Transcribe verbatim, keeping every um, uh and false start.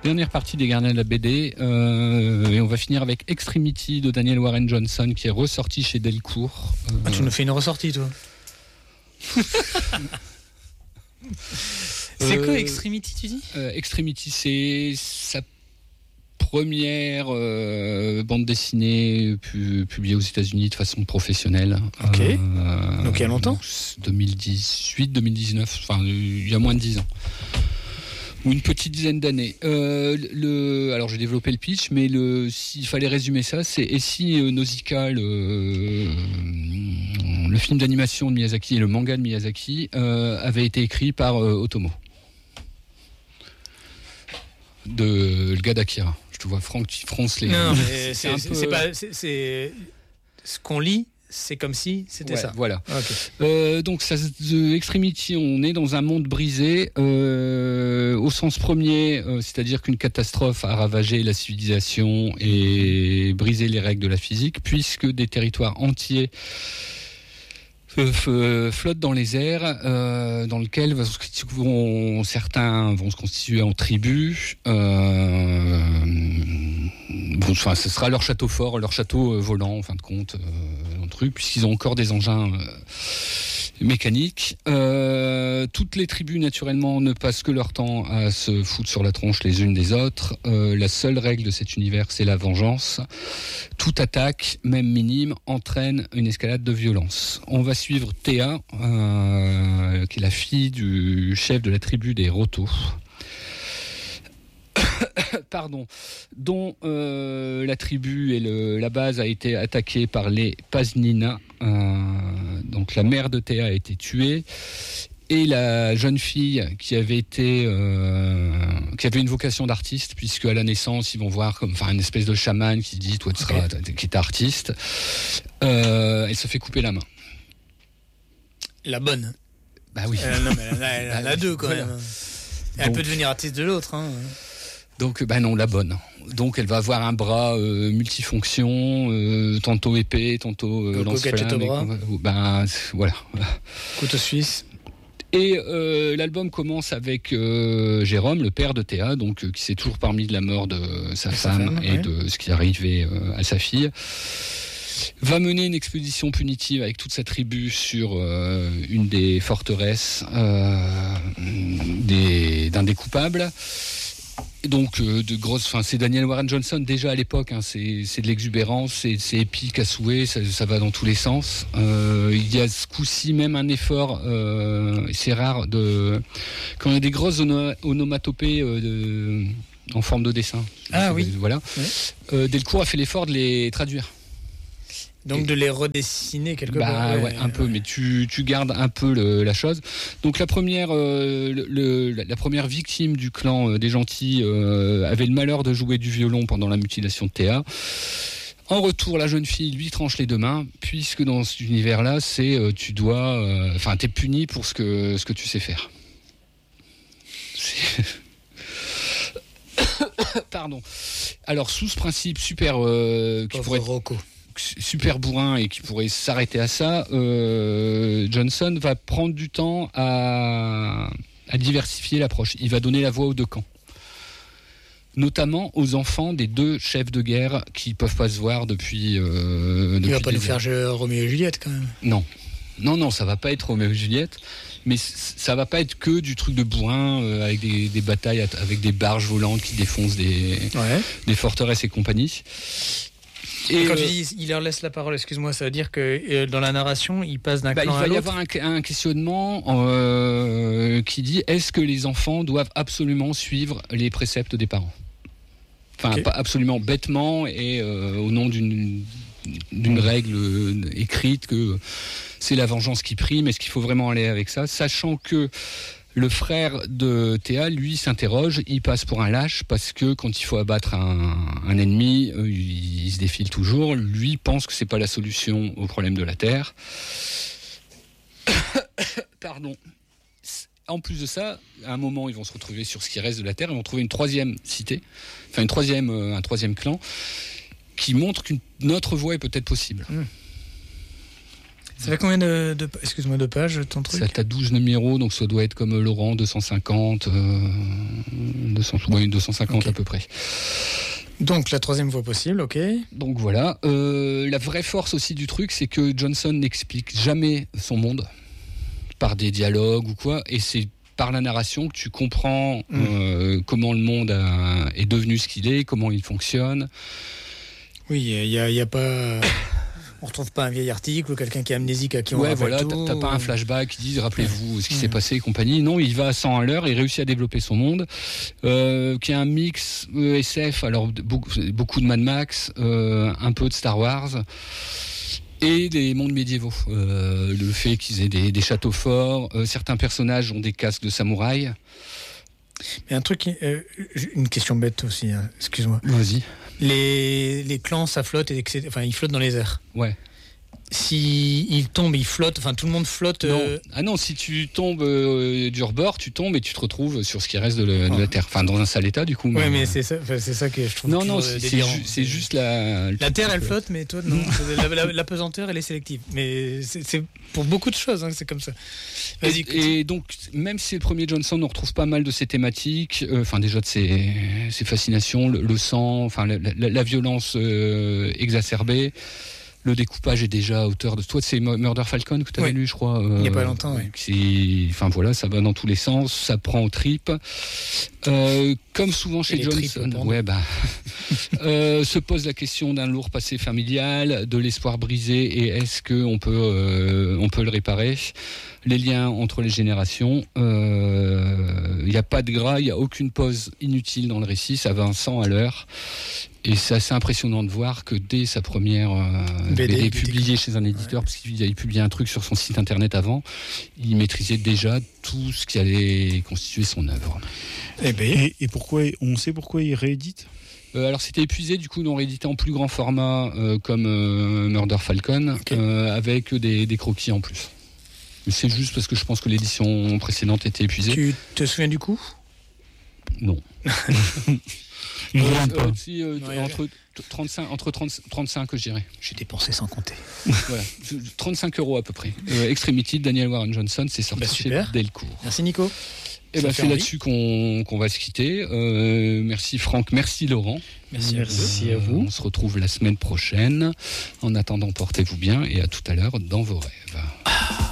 Dernière partie des Gardiens de la B D, euh, et on va finir avec Extremity de Daniel Warren Johnson qui est ressorti chez Delcourt. Euh, ah, tu nous fais une ressortie, toi. C'est euh, quoi Extremity, tu dis euh, Extremity, c'est sa première euh, bande dessinée pu, publiée aux États-Unis de façon professionnelle. Ok. Euh, donc il y a longtemps deux mille dix-huit deux mille dix-neuf, enfin il y a moins de dix ans. Ou une petite dizaine d'années. Euh, le, alors j'ai développé le pitch, mais le, s'il fallait résumer ça, c'est et si euh, Nausicaa, le, le film d'animation de Miyazaki et le manga de Miyazaki euh, avait été écrit par euh, Otomo, de le gars d'Akira. Je te vois Franck qui fronce les. Non, mais c'est, c'est, c'est, peu... c'est pas, c'est, c'est ce qu'on lit. C'est comme si c'était ouais, ça. Voilà. Okay. Euh, donc, ça, The Extremity, on est dans un monde brisé euh, au sens premier, euh, c'est-à-dire qu'une catastrophe a ravagé la civilisation et brisé les règles de la physique, puisque des territoires entiers euh, flottent dans les airs, euh, dans lesquels vont, certains vont se constituer en tribus. Euh, bon, enfin, ce sera leur château fort, leur château euh, volant, en fin de compte. Euh, truc, puisqu'ils ont encore des engins euh, mécaniques. Euh, toutes les tribus, naturellement, ne passent que leur temps à se foutre sur la tronche les unes des autres. Euh, la seule règle de cet univers, c'est la vengeance. Toute attaque, même minime, entraîne une escalade de violence. On va suivre Théa, euh, qui est la fille du chef de la tribu des Rotos. Pardon, dont euh, la tribu et le, la base a été attaquée par les Paznina. Euh, donc la mère de Théa a été tuée et la jeune fille qui avait été, euh, qui avait une vocation d'artiste, puisque à la naissance ils vont voir comme, enfin, une espèce de chaman qui dit toi tu seras, okay. qui est artiste. Euh, elle se fait couper la main. La bonne. Bah oui. Euh, non mais elle, elle, elle en a deux quand voilà. même. Elle donc, peut devenir artiste de l'autre. Hein. Donc, ben non, la bonne. Donc, elle va avoir un bras euh, multifonction, euh, tantôt épée, tantôt euh, lance-flamme. Ben voilà. Couteau suisse. Et euh, l'album commence avec euh, Jérôme, le père de Théa, donc euh, qui s'est toujours parmi de la mort de sa et femme, femme et ouais. de ce qui arrivait euh, à sa fille. Va mener une expédition punitive avec toute sa tribu sur euh, une des forteresses euh, des, d'un des coupables. Donc euh, de grosses, enfin c'est Daniel Warren Johnson déjà à l'époque, hein, c'est c'est de l'exubérance, c'est, c'est épique à souhait, ça, ça va dans tous les sens. Euh, il y a ce coup-ci même un effort, euh, c'est rare de quand il y a des grosses ono- onomatopées euh, de, en forme de dessin. Ah oui. Voilà. Oui. Euh, Delcourt a fait l'effort de les traduire. Donc et de les redessiner quelque bah, part. Ouais, ouais, un peu, ouais. mais tu, tu gardes un peu le, la chose. Donc la première, euh, le, le, la première victime du clan euh, des gentils euh, avait le malheur de jouer du violon pendant la mutilation de Théa. En retour, la jeune fille lui tranche les deux mains, puisque dans cet univers-là, c'est euh, tu dois, enfin, euh, t'es puni pour ce que ce que tu sais faire. C'est... Pardon. Alors sous ce principe super, euh, qui pourrait être Rocco. super bourrin et qui pourrait s'arrêter à ça, euh, Johnson va prendre du temps à, à diversifier l'approche. Il va donner la voix aux deux camps, notamment aux enfants des deux chefs de guerre qui peuvent pas se voir depuis. Euh, depuis Il va pas nous faire jeu Roméo et Juliette quand même. Non, non, non, ça va pas être Roméo et Juliette. Mais ça va pas être que du truc de bourrin euh, avec des, des batailles avec des barges volantes qui défoncent des, ouais. des forteresses et compagnie. Et, et quand euh, tu dis il leur laisse la parole, excuse-moi, ça veut dire que euh, dans la narration, il passe d'un bah, clan à l'autre. Il va y avoir un, un questionnement euh, qui dit est-ce que les enfants doivent absolument suivre les préceptes des parents ? Enfin, okay. pas absolument bêtement et euh, au nom d'une, d'une règle écrite que c'est la vengeance qui prime. Est-ce qu'il faut vraiment aller avec ça ? Sachant que le frère de Théa, lui, s'interroge, il passe pour un lâche parce que quand il faut abattre un, un ennemi, euh, il, il se défile toujours. Lui pense que c'est pas la solution au problème de la Terre. Pardon. En plus de ça, à un moment, ils vont se retrouver sur ce qui reste de la Terre, ils vont trouver une troisième cité, enfin une troisième, euh, un troisième clan, qui montre qu'une autre voie est peut-être possible. Mmh. Ça fait combien de, de, excuse-moi, de pages ton truc ? Ça t'a douze numéros, donc ça doit être comme Laurent, deux cent cinquante. Euh... deux cents, ouais, deux cent cinquante okay. à peu près. Donc la troisième voie possible, ok. Donc voilà. Euh, la vraie force aussi du truc, c'est que Johnson n'explique jamais son monde par des dialogues ou quoi, et c'est par la narration que tu comprends mmh. euh, comment le monde a, est devenu ce qu'il est, comment il fonctionne. Oui, il n'y a, y a pas... On ne retrouve pas un vieil article ou quelqu'un qui est amnésique à qui on ouais, rappelle voilà, tout. T'as, t'as pas un flashback qui dit rappelez-vous ce qui mmh. s'est passé et compagnie. Non, il va à cent à l'heure, il réussit à développer son monde, euh, qui est un mix E S F, alors beaucoup, beaucoup de Mad Max, euh, un peu de Star Wars. Et des mondes médiévaux. Euh, le fait qu'ils aient des, des châteaux forts, euh, certains personnages ont des casques de samouraï. Mais un truc, euh, une question bête aussi, hein, excuse-moi. Vas-y. Les, les clans, ça flotte, et, enfin, ils flottent dans les airs. Ouais. Si ils tombent, ils flottent, enfin tout le monde flotte. Non. Euh... Ah non, si tu tombes euh, du rebord, tu tombes et tu te retrouves sur ce qui reste de, le, ah. de la terre. Enfin, dans un sale état, du coup. Ouais, mais, mais c'est ça, c'est ça que je trouve. Non, non, c'est, c'est, ju- c'est juste la. La terre, elle flotte, mais toi, non. la, la, la pesanteur, elle est sélective. Mais c'est, c'est pour beaucoup de choses, hein, c'est comme ça. Vas-y. Et, et donc, même si c'est le premier Johnson, on retrouve pas mal de ses thématiques. Enfin, euh, déjà de ses, ses fascinations, le, le sang, enfin, la, la, la violence euh, exacerbée. Le découpage est déjà à hauteur de... Toi, c'est Murder Falcon que tu avais oui. lu, je crois. Euh, Il n'y a pas longtemps, oui. C'est... Enfin, voilà, ça va dans tous les sens, ça prend aux tripes. Euh, comme souvent chez Johnson, ouais, bah, euh, se pose la question d'un lourd passé familial, de l'espoir brisé, et est-ce qu'on peut, euh, on peut le réparer ? Les liens entre les générations, il euh, n'y a pas de gras, il n'y a aucune pause inutile dans le récit, ça va à cent à l'heure. Et c'est assez impressionnant de voir que dès sa première euh, B D, B D publiée chez un éditeur, ouais. parce qu'il avait publié un truc sur son site internet avant, il maîtrisait déjà tout ce qui allait constituer son œuvre. Et, ben, et, et pourquoi, on sait pourquoi il réédite ? Euh, alors c'était épuisé, du coup ils l'ont réédité en plus grand format euh, comme euh, Murder Falcon, okay. euh, avec des, des croquis en plus. Mais c'est juste parce que je pense que l'édition précédente était épuisée. Tu te souviens du coup ? Non. Euh, euh, si, euh, ouais, entre trente-cinq, entre trente, trente-cinq, je dirais. J'ai dépensé sans compter. Voilà, trente-cinq euros à peu près. Euh, Extremity de Daniel Warren Johnson, c'est sorti bah, chez Delcourt. Merci Nico. Et ben bah, c'est envie. Là-dessus qu'on, qu'on va se quitter. Euh, merci Franck, merci Laurent. Merci, merci à vous. Euh, on se retrouve la semaine prochaine. En attendant, portez-vous bien et à tout à l'heure dans vos rêves.